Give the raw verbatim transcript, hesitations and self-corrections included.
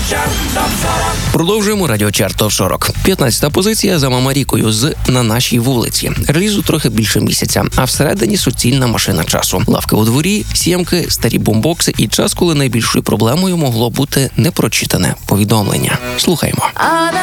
Продовжуємо радіочарт топ сорок. п'ятнадцята позиція за Мамарікою з «На нашій вулиці». Релізу трохи більше місяця, а всередині суцільна машина часу. Лавки у дворі, сімки, старі бомбокси і час, коли найбільшою проблемою могло бути непрочитане повідомлення. Слухаймо.